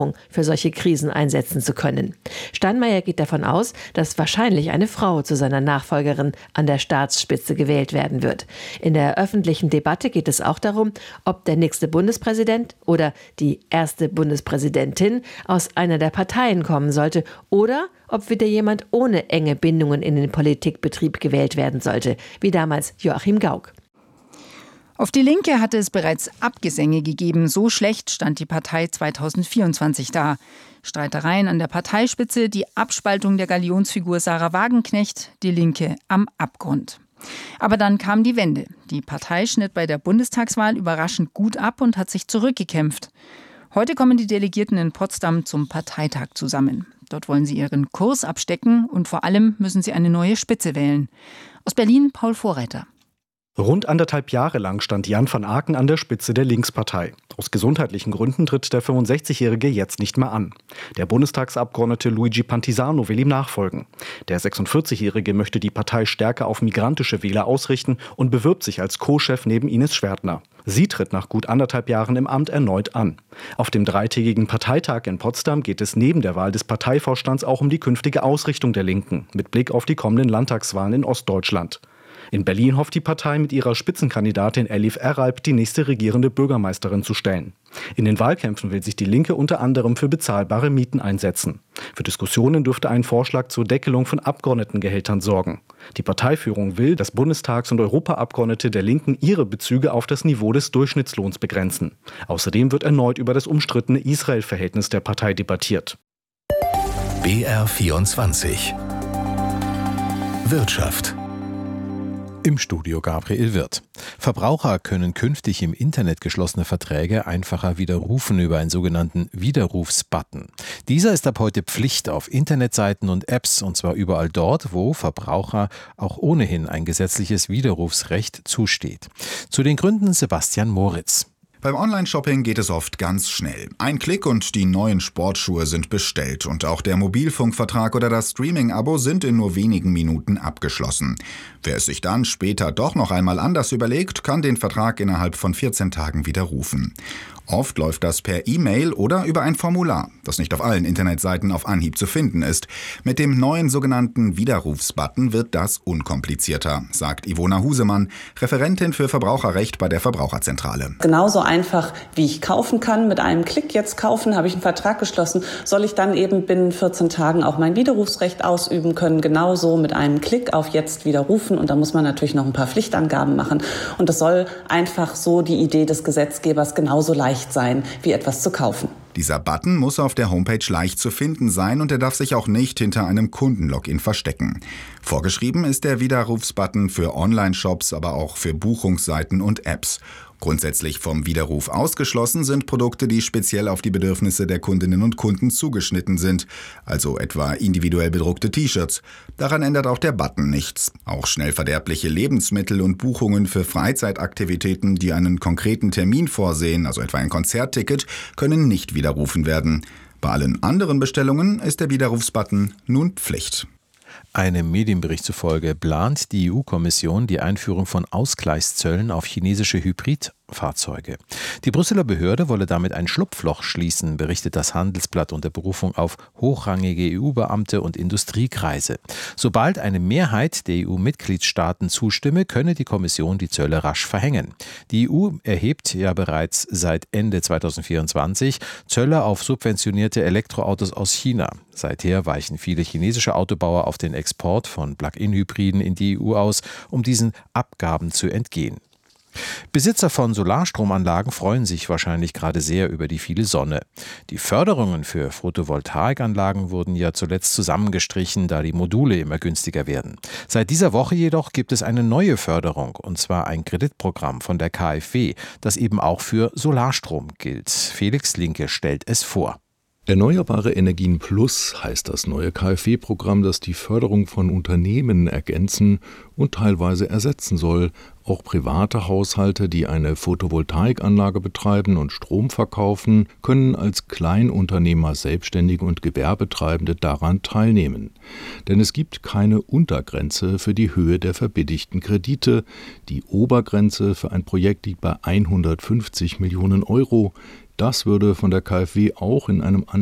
für solche Krisen einsetzen zu können. Steinmeier geht davon aus, dass wahrscheinlich eine Frau zu seiner Nachfolgerin an der Staatsspitze gewählt werden wird. In der öffentlichen Debatte geht es auch darum, ob der nächste Bundespräsident oder die erste Bundespräsidentin aus einer der Parteien kommen sollte oder ob wieder jemand ohne enge Bindungen in den Politikbetrieb gewählt werden sollte, wie damals Joachim Gauck. Auf die Linke hatte es bereits Abgesänge gegeben. So schlecht stand die Partei 2024 da. Streitereien an der Parteispitze, die Abspaltung der Galionsfigur Sarah Wagenknecht, die Linke am Abgrund. Aber dann kam die Wende. Die Partei schnitt bei der Bundestagswahl überraschend gut ab und hat sich zurückgekämpft. Heute kommen die Delegierten in Potsdam zum Parteitag zusammen. Dort wollen sie ihren Kurs abstecken und vor allem müssen sie eine neue Spitze wählen. Aus Berlin Paul Vorreiter. Rund 1,5 Jahre lang stand Jan van Aken an der Spitze der Linkspartei. Aus gesundheitlichen Gründen tritt der 65-Jährige jetzt nicht mehr an. Der Bundestagsabgeordnete Luigi Pantisano will ihm nachfolgen. Der 46-Jährige möchte die Partei stärker auf migrantische Wähler ausrichten und bewirbt sich als Co-Chef neben Ines Schwertner. Sie tritt nach gut 1,5 Jahren im Amt erneut an. Auf dem 3-tägigen Parteitag in Potsdam geht es neben der Wahl des Parteivorstands auch um die künftige Ausrichtung der Linken, mit Blick auf die kommenden Landtagswahlen in Ostdeutschland. In Berlin hofft die Partei mit ihrer Spitzenkandidatin Elif Eralp die nächste regierende Bürgermeisterin zu stellen. In den Wahlkämpfen will sich die Linke unter anderem für bezahlbare Mieten einsetzen. Für Diskussionen dürfte ein Vorschlag zur Deckelung von Abgeordnetengehältern sorgen. Die Parteiführung will, dass Bundestags- und Europaabgeordnete der Linken ihre Bezüge auf das Niveau des Durchschnittslohns begrenzen. Außerdem wird erneut über das umstrittene Israel-Verhältnis der Partei debattiert. BR24 Wirtschaft. Im Studio Gabriel Wirth. Verbraucher können künftig im Internet geschlossene Verträge einfacher widerrufen über einen sogenannten Widerrufsbutton. Dieser ist ab heute Pflicht auf Internetseiten und Apps, und zwar überall dort, wo Verbraucher auch ohnehin ein gesetzliches Widerrufsrecht zusteht. Zu den Gründen Sebastian Moritz. Beim Online-Shopping geht es oft ganz schnell. Ein Klick und die neuen Sportschuhe sind bestellt und auch der Mobilfunkvertrag oder das Streaming-Abo sind in nur wenigen Minuten abgeschlossen. Wer es sich dann später doch noch einmal anders überlegt, kann den Vertrag innerhalb von 14 Tagen widerrufen. Oft läuft das per E-Mail oder über ein Formular, das nicht auf allen Internetseiten auf Anhieb zu finden ist. Mit dem neuen sogenannten Widerrufsbutton wird das unkomplizierter, sagt Ivona Husemann, Referentin für Verbraucherrecht bei der Verbraucherzentrale. Genauso einfach, wie ich kaufen kann, mit einem Klick jetzt kaufen, habe ich einen Vertrag geschlossen, soll ich dann eben binnen 14 Tagen auch mein Widerrufsrecht ausüben können, genauso mit einem Klick auf jetzt widerrufen, und da muss man natürlich noch ein paar Pflichtangaben machen, und das soll einfach so die Idee des Gesetzgebers genauso leicht sein, wie etwas zu kaufen. Dieser Button muss auf der Homepage leicht zu finden sein und er darf sich auch nicht hinter einem Kundenlogin verstecken. Vorgeschrieben ist der Widerrufsbutton für Online-Shops, aber auch für Buchungsseiten und Apps. Grundsätzlich vom Widerruf ausgeschlossen sind Produkte, die speziell auf die Bedürfnisse der Kundinnen und Kunden zugeschnitten sind, also etwa individuell bedruckte T-Shirts. Daran ändert auch der Button nichts. Auch schnell verderbliche Lebensmittel und Buchungen für Freizeitaktivitäten, die einen konkreten Termin vorsehen, also etwa ein Konzertticket, können nicht widerrufen werden. Bei allen anderen Bestellungen ist der Widerrufsbutton nun Pflicht. Einem Medienbericht zufolge plant die EU-Kommission die Einführung von Ausgleichszöllen auf chinesische Hybridfahrzeuge. Die Brüsseler Behörde wolle damit ein Schlupfloch schließen, berichtet das Handelsblatt unter Berufung auf hochrangige EU-Beamte und Industriekreise. Sobald eine Mehrheit der EU-Mitgliedstaaten zustimme, könne die Kommission die Zölle rasch verhängen. Die EU erhebt ja bereits seit Ende 2024 Zölle auf subventionierte Elektroautos aus China. Seither weichen viele chinesische Autobauer auf den Export von Plug-in-Hybriden in die EU aus, um diesen Abgaben zu entgehen. Besitzer von Solarstromanlagen freuen sich wahrscheinlich gerade sehr über die viele Sonne. Die Förderungen für Photovoltaikanlagen wurden ja zuletzt zusammengestrichen, da die Module immer günstiger werden. Seit dieser Woche jedoch gibt es eine neue Förderung, und zwar ein Kreditprogramm von der KfW, das eben auch für Solarstrom gilt. Felix Linke stellt es vor. Erneuerbare Energien Plus heißt das neue KfW-Programm, das die Förderung von Unternehmen ergänzen und teilweise ersetzen soll. Auch private Haushalte, die eine Photovoltaikanlage betreiben und Strom verkaufen, können als Kleinunternehmer, Selbstständige und Gewerbetreibende daran teilnehmen. Denn es gibt keine Untergrenze für die Höhe der verbilligten Kredite. Die Obergrenze für ein Projekt liegt bei 150 Millionen Euro. Das würde von der KfW auch in einem